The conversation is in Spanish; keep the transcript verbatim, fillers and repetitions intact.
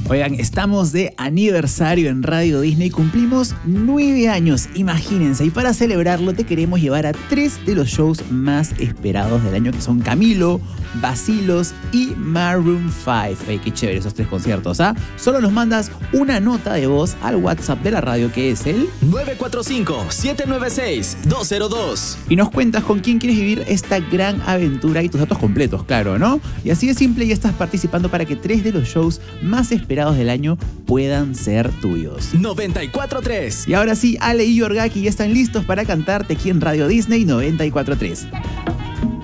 Oigan, estamos de aniversario en Radio Disney, cumplimos nueve años, imagínense, y para celebrarlo te queremos llevar a tres de los shows más esperados del año, que son Camilo, Basilos y Maroon cinco. Oye, qué chévere esos tres conciertos, ¿ah? Solo nos mandas una nota de voz al WhatsApp de la radio, que es el nueve cuatro cinco, siete nueve seis, dos cero dos. Y nos cuentas con quién quieres vivir esta gran aventura y tus datos completos, claro, ¿no? Y así de simple, ya estás participando para que tres de los shows más esperados del año puedan ser tuyos. noventa y cuatro punto tres. Y ahora sí, Ale y Yorgaki ya están listos para cantarte aquí en Radio Disney noventa y cuatro punto tres.